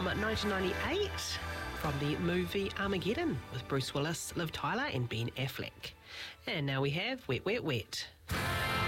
1998 from the movie Armageddon with Bruce Willis, Liv Tyler and Ben Affleck. And now we have Wet, Wet, Wet.